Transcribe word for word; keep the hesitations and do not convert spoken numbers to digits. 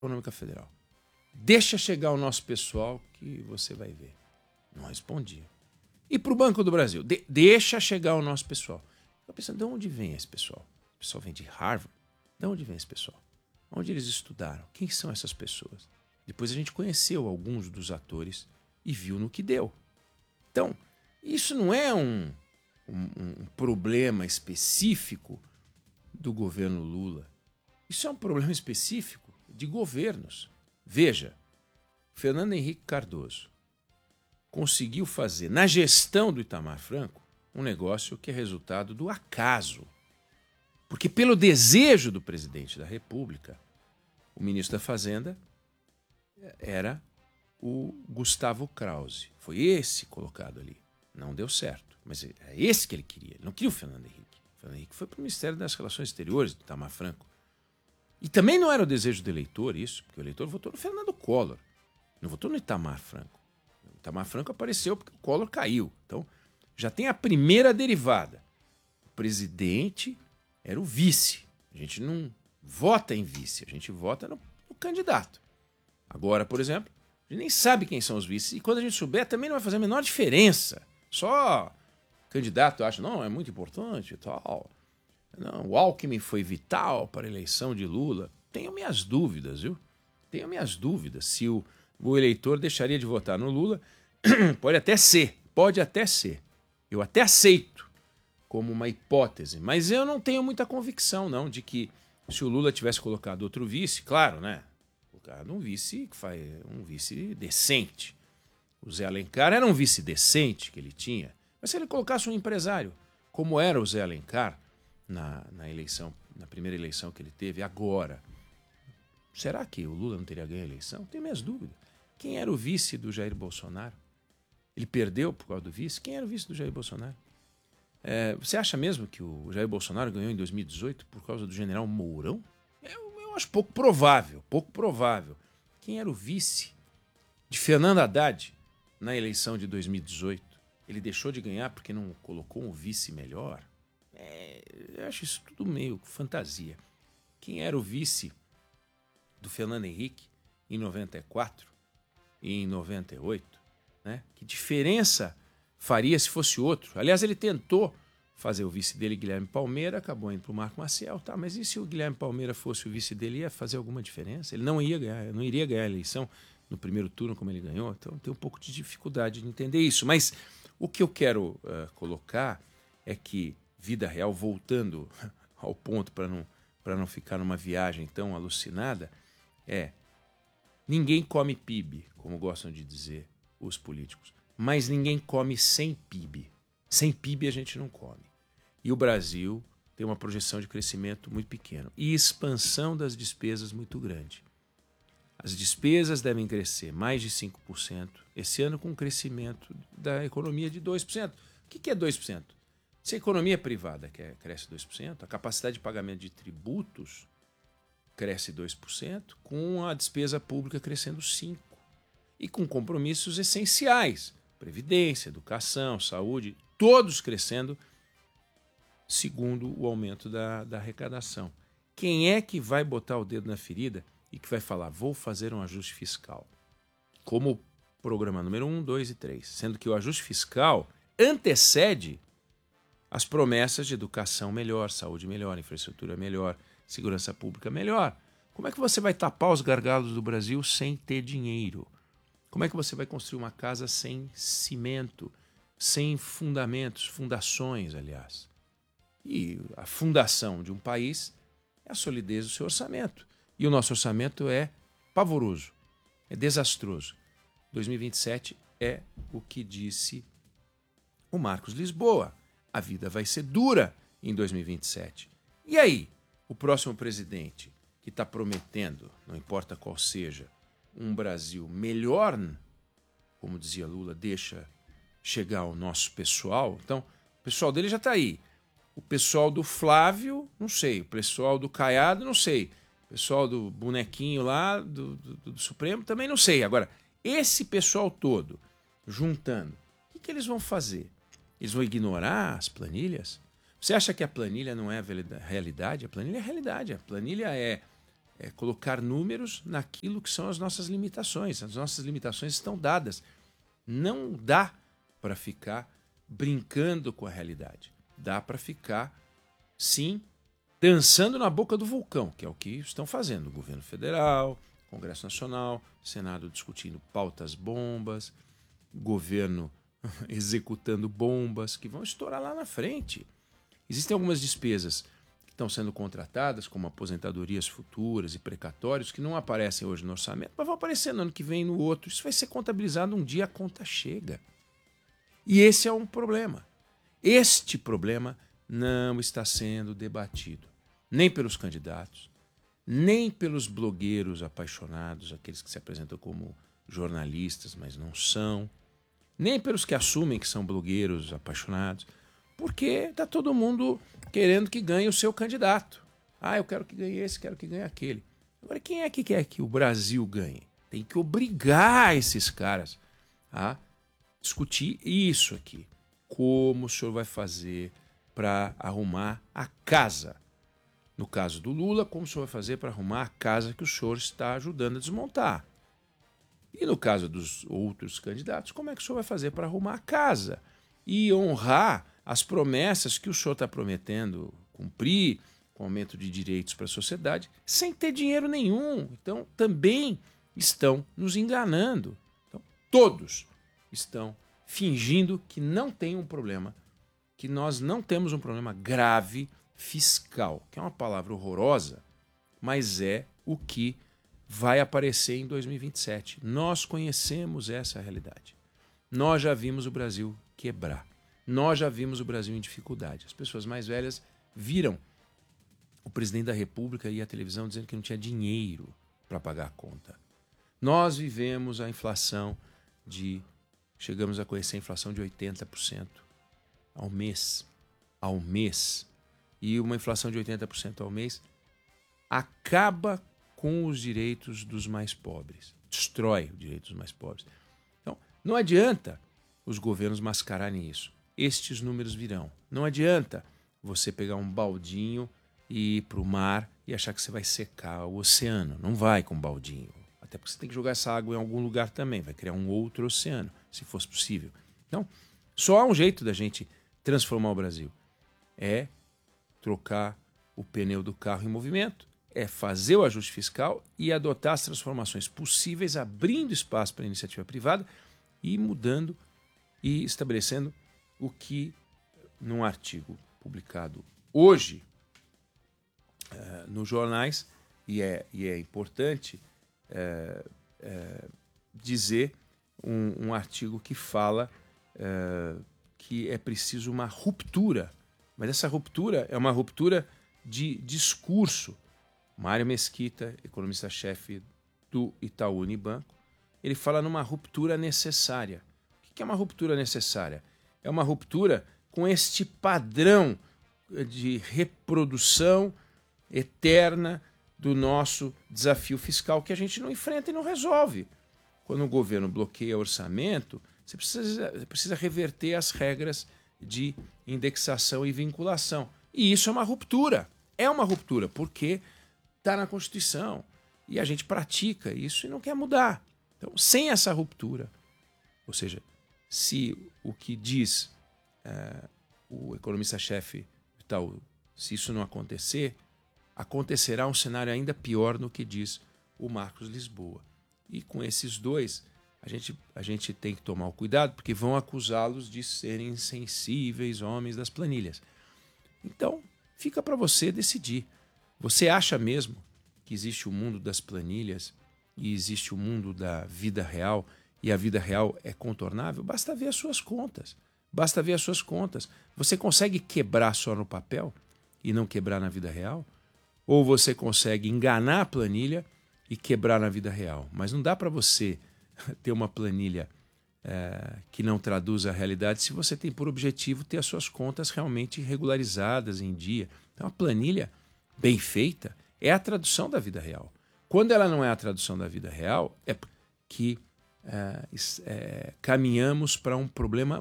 Econômica Federal. Deixa chegar o nosso pessoal que você vai ver. Não respondia. E para o Banco do Brasil, de, deixa chegar o nosso pessoal. Eu pensando, de onde vem esse pessoal? O pessoal vem de Harvard? De onde vem esse pessoal? Onde eles estudaram? Quem são essas pessoas? Depois a gente conheceu alguns dos atores e viu no que deu. Então, isso não é um, um, um problema específico do governo Lula. Isso é um problema específico de governos. Veja, Fernando Henrique Cardoso conseguiu fazer, na gestão do Itamar Franco, um negócio que é resultado do acaso. Porque pelo desejo do presidente da República, o ministro da Fazenda era o Gustavo Krause. Foi esse colocado ali. Não deu certo, mas é esse que ele queria. Ele não queria o Fernando Henrique. O Fernando Henrique foi para o Ministério das Relações Exteriores do Itamar Franco. E também não era o desejo do eleitor isso, porque o eleitor votou no Fernando Collor, não votou no Itamar Franco. O Itamar Franco apareceu porque o Collor caiu. Então, já tem a primeira derivada. O presidente era o vice. A gente não vota em vice, a gente vota no, no candidato. Agora, por exemplo, a gente nem sabe quem são os vices. E quando a gente souber, também não vai fazer a menor diferença. Só o candidato acha, não, é muito importante e tal. Não, o Alckmin foi vital para a eleição de Lula. Tenho minhas dúvidas, viu? Tenho minhas dúvidas se o, o eleitor deixaria de votar no Lula. Pode até ser, pode até ser. Eu até aceito como uma hipótese, mas eu não tenho muita convicção, não, de que se o Lula tivesse colocado outro vice, claro, né? Colocado um vice que faz um vice decente. O Zé Alencar era um vice decente que ele tinha, mas se ele colocasse um empresário, como era o Zé Alencar, Na, na eleição, na primeira eleição que ele teve, agora, será que o Lula não teria ganho a eleição? Tenho minhas dúvidas. Quem era o vice do Jair Bolsonaro? Ele perdeu por causa do vice? Quem era o vice do Jair Bolsonaro? É, você acha mesmo que o Jair Bolsonaro ganhou em dois mil e dezoito por causa do general Mourão? Eu, eu acho pouco provável, pouco provável. Quem era o vice de Fernando Haddad na eleição de dois mil e dezoito? Ele deixou de ganhar porque não colocou um vice melhor? É, eu acho isso tudo meio fantasia. Quem era o vice do Fernando Henrique em noventa e quatro e em noventa e oito? Né? Que diferença faria se fosse outro? Aliás, ele tentou fazer o vice dele, Guilherme Palmeira, acabou indo para o Marco Maciel. Tá, mas e se o Guilherme Palmeira fosse o vice dele, ia fazer alguma diferença? Ele não ia ganhar, não iria ganhar a eleição no primeiro turno como ele ganhou. Então, tem um pouco de dificuldade de entender isso. Mas o que eu quero uh, colocar é que vida real, voltando ao ponto para não, para não ficar numa viagem tão alucinada, é ninguém come P I B, como gostam de dizer os políticos, mas ninguém come sem P I B. Sem P I B a gente não come. E o Brasil tem uma projeção de crescimento muito pequeno e expansão das despesas muito grande. As despesas devem crescer mais de cinco por cento esse ano, com um crescimento da economia de dois por cento. O que é dois por cento? Se a economia privada cresce dois por cento, a capacidade de pagamento de tributos cresce dois por cento, com a despesa pública crescendo cinco por cento. E com compromissos essenciais, previdência, educação, saúde, todos crescendo segundo o aumento da, da arrecadação. Quem é que vai botar o dedo na ferida e que vai falar, vou fazer um ajuste fiscal? Como programa número um, dois e três. Sendo que o ajuste fiscal antecede as promessas de educação melhor, saúde melhor, infraestrutura melhor, segurança pública melhor. Como é que você vai tapar os gargalos do Brasil sem ter dinheiro? Como é que você vai construir uma casa sem cimento, sem fundamentos, fundações, aliás? E a fundação de um país é a solidez do seu orçamento. E o nosso orçamento é pavoroso, é desastroso. dois mil e vinte e sete é o que disse o Marcos Lisboa. A vida vai ser dura em dois mil e vinte e sete. E aí, o próximo presidente que está prometendo, não importa qual seja, um Brasil melhor, como dizia Lula, deixa chegar ao nosso pessoal. Então, o pessoal dele já está aí. O pessoal do Flávio, não sei. O pessoal do Caiado, não sei. O pessoal do bonequinho lá, do, do, do Supremo, também não sei. Agora, esse pessoal todo, juntando, o que, que eles vão fazer? Eles vão ignorar as planilhas? Você acha que a planilha não é a realidade? A planilha é a realidade. A planilha é, é colocar números naquilo que são as nossas limitações. As nossas limitações estão dadas. Não dá para ficar brincando com a realidade. Dá para ficar, sim, dançando na boca do vulcão, que é o que estão fazendo o governo federal, Congresso Nacional, Senado discutindo pautas bombas, governo executando bombas que vão estourar lá na frente. Existem algumas despesas que estão sendo contratadas, como aposentadorias futuras e precatórios, que não aparecem hoje no orçamento, mas vão aparecer no ano que vem, no outro. Isso vai ser contabilizado um dia, a conta chega. E esse é um problema. Este problema não está sendo debatido, nem pelos candidatos, nem pelos blogueiros apaixonados, aqueles que se apresentam como jornalistas, mas não são, nem pelos que assumem que são blogueiros apaixonados, porque está todo mundo querendo que ganhe o seu candidato. Ah, eu quero que ganhe esse, quero que ganhe aquele. Agora, quem é que quer que o Brasil ganhe? Tem que obrigar esses caras a discutir isso aqui. Como o senhor vai fazer para arrumar a casa? No caso do Lula, como o senhor vai fazer para arrumar a casa que o senhor está ajudando a desmontar? E no caso dos outros candidatos, como é que o senhor vai fazer para arrumar a casa e honrar as promessas que o senhor está prometendo cumprir, com aumento de direitos para a sociedade, sem ter dinheiro nenhum? Então, também estão nos enganando. Então, todos estão fingindo que não tem um problema, que nós não temos um problema grave fiscal, que é uma palavra horrorosa, mas é o que vai aparecer em dois mil e vinte e sete. Nós conhecemos essa realidade. Nós já vimos o Brasil quebrar. Nós já vimos o Brasil em dificuldade. As pessoas mais velhas viram o presidente da República e a televisão dizendo que não tinha dinheiro para pagar a conta. Nós vivemos a inflação de... Chegamos a conhecer a inflação de oitenta por cento ao mês. Ao mês. E uma inflação de oitenta por cento ao mês acaba com os direitos dos mais pobres. Destrói os direitos dos mais pobres. Então, não adianta os governos mascararem isso. Estes números virão. Não adianta você pegar um baldinho e ir para o mar e achar que você vai secar o oceano. Não vai com baldinho. Até porque você tem que jogar essa água em algum lugar também. Vai criar um outro oceano, se fosse possível. Então, só há um jeito da gente transformar o Brasil. É trocar o pneu do carro em movimento, é fazer o ajuste fiscal e adotar as transformações possíveis, abrindo espaço para a iniciativa privada e mudando e estabelecendo o que, num artigo publicado hoje uh, nos jornais, e é, e é importante uh, uh, dizer um, um artigo que fala uh, que é preciso uma ruptura. Mas essa ruptura é uma ruptura de discurso. Mário Mesquita, economista-chefe do Itaú Unibanco, ele fala numa ruptura necessária. O que é uma ruptura necessária? É uma ruptura com este padrão de reprodução eterna do nosso desafio fiscal que a gente não enfrenta e não resolve. Quando o governo bloqueia orçamento, você precisa, precisa reverter as regras de indexação e vinculação. E isso é uma ruptura. É uma ruptura, porque está na Constituição. E a gente pratica isso e não quer mudar. Então, sem essa ruptura, ou seja, se o que diz é, o economista-chefe Itaú, se isso não acontecer, acontecerá um cenário ainda pior no que diz o Marcos Lisboa. E com esses dois, a gente, a gente tem que tomar o cuidado, porque vão acusá-los de serem insensíveis, homens das planilhas. Então, fica para você decidir. Você acha mesmo que existe o mundo das planilhas e existe o mundo da vida real e a vida real é contornável? Basta ver as suas contas. Basta ver as suas contas. Você consegue quebrar só no papel e não quebrar na vida real? Ou você consegue enganar a planilha e quebrar na vida real? Mas não dá para você ter uma planilha é, que não traduz a realidade se você tem por objetivo ter as suas contas realmente regularizadas em dia. Então, a planilha bem feita é a tradução da vida real. Quando ela não é a tradução da vida real, é que é, é, caminhamos para um problema